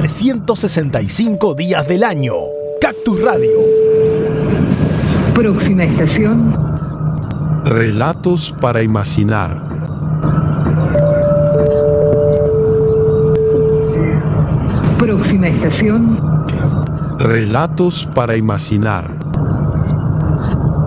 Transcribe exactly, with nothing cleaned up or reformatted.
trescientos sesenta y cinco días del año. Cactus Radio. Próxima estación. Relatos para imaginar. Próxima estación. Relatos para imaginar.